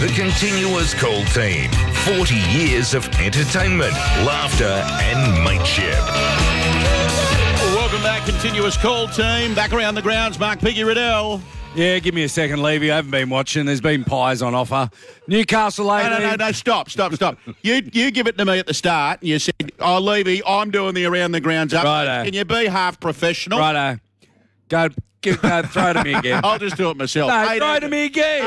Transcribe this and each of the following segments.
The Continuous Call Team. 40 years of entertainment, laughter and mateship. Well, welcome back, Continuous Call Team. Back around the grounds, Mark Piggy Riddell. Yeah, give me a second, Levy. I haven't been watching. There's been pies on offer. Newcastle lately. No, stop. You give it to me at the start and you said, oh, Levy, I'm doing the around the grounds up. Righto. Can you be half professional? Righto. Go, throw to me again. I'll just do it myself. No, throw to me again.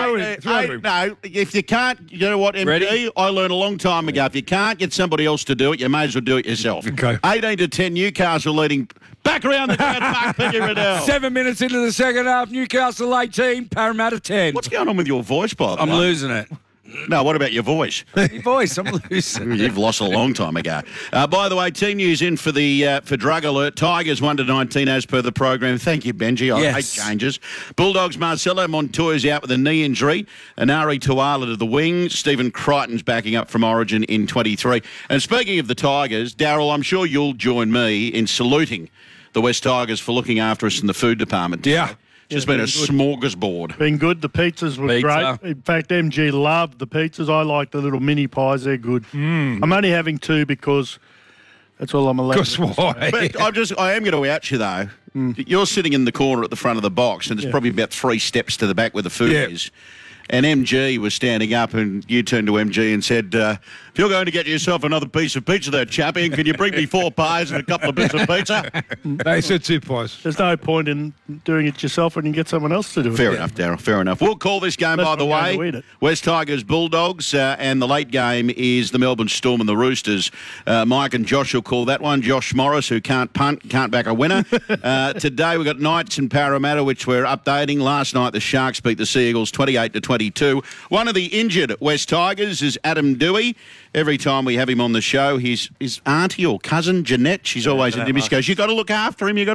No, if you can't, you know what, MG? Ready? I learned a long time ago, if you can't get somebody else to do it, you may as well do it yourself. Okay. 18-10, Newcastle leading. Back around the ground, Mark Piggy Riddell. 7 minutes into the second half, Newcastle 18, Parramatta 10. What's going on with your voice, by the I'm way? losing it. No, what about your voice? Your voice, I'm losing it. You've lost a long time ago. By the way, team news in for the for Drug Alert. Tigers 1-19 as per the program. Thank you, Benji. I hate changes. Bulldogs Marcelo Montoya's out with a knee injury. Anari Tuala to the wing. Stephen Crichton's backing up from Origin in 23. And speaking of the Tigers, Daryl, I'm sure you'll join me in saluting the West Tigers for looking after us in the food department. Yeah. Just been a smorgasbord. Been good. The pizzas were Pizza. great. In fact, MG loved the pizzas. I like the little mini pies. They're good. I'm only having two because that's all I'm allowed. Because why? But I am going to out you, though. You're sitting in the corner at the front of the box, and there's probably about 3 steps to the back where the food is. And MG was standing up, and you turned to MG and said, if you're going to get yourself another piece of pizza there, chappie, can you bring me 4 pies and a couple of bits of pizza? They said 2 pies. There's no point in doing it yourself when you get someone else to do it. Fair enough, Darryl, fair enough. We'll call this game, by the I'm going to way, eat it. West Tigers Bulldogs, and the late game is the Melbourne Storm and the Roosters. Mike and Josh will call that one. Josh Morris, who can't punt, can't back a winner. Today we've got Knights and Parramatta, which we're updating. Last night the Sharks beat the Sea Eagles 28-22. One of the injured West Tigers is Adam Dewey. Every time we have him on the show, his auntie or cousin, Jeanette, she's always in him. She goes, you got to look after him,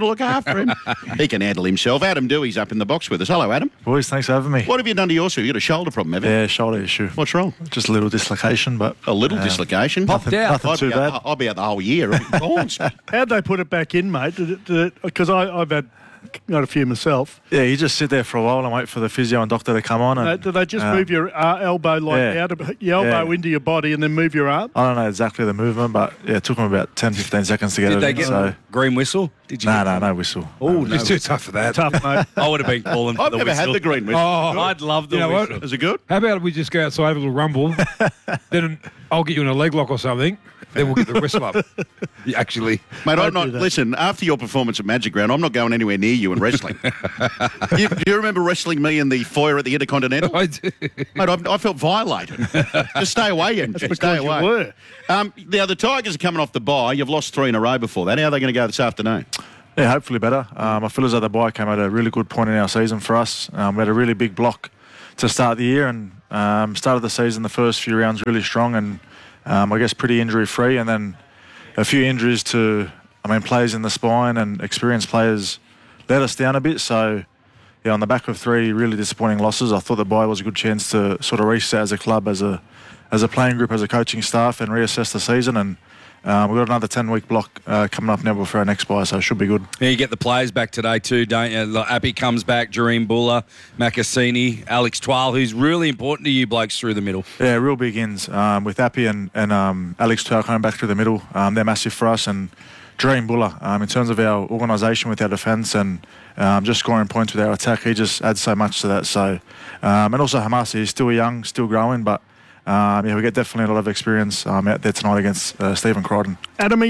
He can handle himself. Adam Dewey's up in the box with us. Hello, Adam. Boys, thanks for having me. What have you done to your shoe? You got a shoulder problem, haven't you? Yeah, shoulder issue. What's wrong? Just a little dislocation, but... A little dislocation? Popped out. Nothing too bad. I'll be out the whole year. How'd they put it back in, mate? Because I've had got a few myself. Yeah, you just sit there for a while and wait for the physio and doctor to come on. And, Do they just move your elbow out of your elbow into your body and then move your arm? I don't know exactly the movement, but yeah, it took them about 10-15 seconds to get Did it they in. get So, a green whistle? Did you? no whistle. Oh, no. It's too tough for that. Tough, mate. I would have been calling for I've the never whistle. had the green whistle. Oh, I'd love the You know whistle. what? Is it good? how about we just go outside, have a little rumble, then I'll get you in a leg lock or something, then we'll get the whistle up. Yeah, actually. Mate, I'm Don't not. do that. Listen, after your performance at Magic Round, I'm not going anywhere near you in wrestling. Do you remember wrestling me in the foyer at the Intercontinental? I do. Mate, I felt violated. Just stay away, MG. Stay because you away. were. Now, the Tigers are coming off the bye. You've lost 3 in a row before that. How are they going to go this afternoon? Yeah, hopefully better. I feel as though the bye came at a really good point in our season for us. We had a really big block to start the year and started the season, the first few rounds really strong and I guess pretty injury-free, and then a few injuries to, players in the spine and experienced players let us down a bit. So, yeah, on the back of 3 really disappointing losses, I thought the bye was a good chance to sort of reset as a club, as a playing group, as a coaching staff, and reassess the season. And we've got another 10-week block coming up now before our next bye, so it should be good. Yeah, you get the players back today too, don't you? Like, Appy comes back, Jareem Buller, Makasini, Alex Twal, who's really important to you blokes through the middle. Yeah, real big ins with Appy and Alex Turk coming back through the middle. They're massive for us, and Jareem Buller, in terms of our organisation with our defence and just scoring points with our attack, he just adds so much to that. So, and also Hamasi, he's still young, still growing, but we get definitely a lot of experience out there tonight against Stephen Crichton. Adam,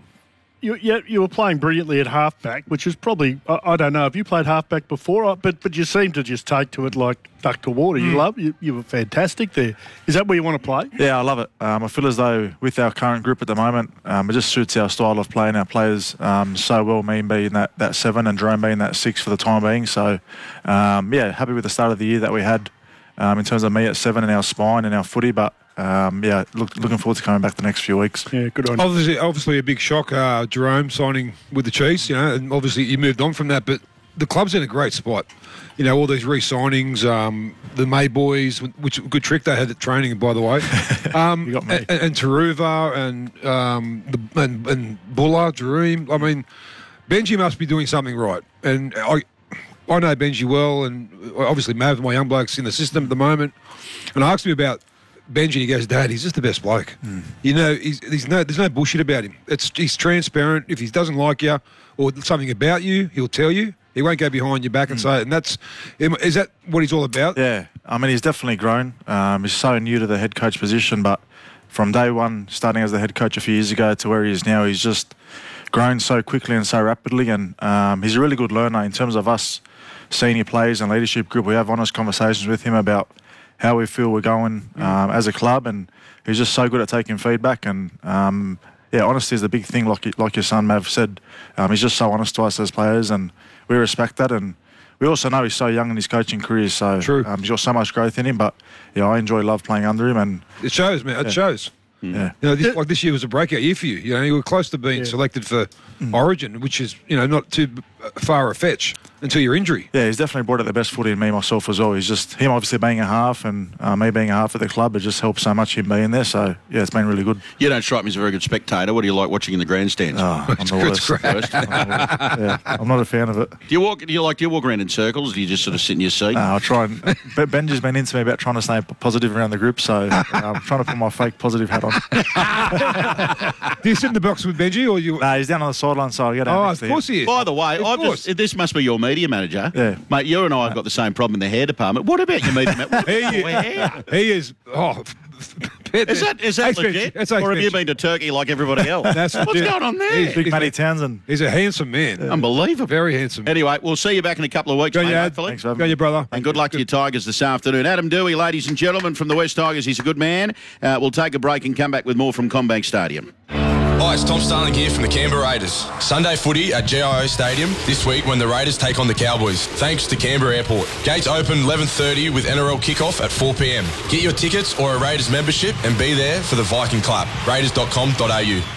you were playing brilliantly at halfback, which is probably, I don't know, have you played halfback before? But you seem to just take to it like duck to water. You were fantastic there. Is that where you want to play? Yeah, I love it. I feel as though with our current group at the moment, it just suits our style of playing, our players so well, me being that 7 and Jerome being that 6 for the time being. So, happy with the start of the year that we had in terms of me at 7 and our spine and our footy, but looking forward to coming back the next few weeks. Yeah, good on you. Obviously a big shock, Jerome signing with the Chiefs, and obviously you moved on from that, but the club's in a great spot. All these re-signings, the May boys, which good trick they had at training, by the way. You got me. And Taruva and Buller, Jareem. Benji must be doing something right. And I know Benji well, and obviously Mav, my young bloke's in the system at the moment. And I asked him about Benji, and he goes, Dad, he's just the best bloke. You know, there's no bullshit about him. He's transparent. If he doesn't like you or something about you, he'll tell you. He won't go behind your back and say it. And is that what he's all about? Yeah, I mean, he's definitely grown. He's so new to the head coach position, but from day one, starting as the head coach a few years ago to where he is now, he's just grown so quickly and so rapidly. And he's a really good learner in terms of us senior players and leadership group. We have honest conversations with him about how we feel we're going as a club, and he's just so good at taking feedback. And honesty is the big thing, like your son Mav said. He's just so honest to us as players, and we respect that. And we also know he's so young in his coaching career, so True. He's got so much growth in him. But I love playing under him, and It shows, man. It shows. yeah. You know, this year was a breakout year for you. You know, you were close to being selected for Origin, which is, not too far a fetch until your injury. Yeah, he's definitely brought out the best footy in me myself as well. He's just him obviously being a half and me being a half at the club. It just helps so much him being there. So yeah, it's been really good. You don't strike me as a very good spectator. What do you like watching in the grandstands? I'm the worst. Yeah, I'm not a fan of it. Do you walk around in circles? Do you just sort of sit in your seat? I try and Benji's been into me about trying to stay positive around the group, so I'm trying to put my fake positive hat on. Do you sit in the box with Benji, or you? He's down on the sideline, so I get out. Of course he is. By the way, Of this must be your media manager. Yeah. Mate, you and I have got the same problem in the hair department. What about your media manager? He is. Is that legit? That's or have you expensive. been to Turkey like everybody else? What's going on there? Big Matty Townsend. He's a handsome man. Unbelievable. Very handsome. Anyway, we'll see you back in a couple of weeks, Go, mate, Yad. hopefully. Thanks, man. Go, your brother. And good luck to your Tigers this afternoon. Adam Dewey, ladies and gentlemen, from the West Tigers. He's a good man. We'll take a break and come back with more from Combank Stadium. Hi, it's Tom Starling here from the Canberra Raiders. Sunday footy at GIO Stadium this week when the Raiders take on the Cowboys, thanks to Canberra Airport. Gates open 11:30 with NRL kickoff at 4 p.m. Get your tickets or a Raiders membership and be there for the Viking Club. Raiders.com.au.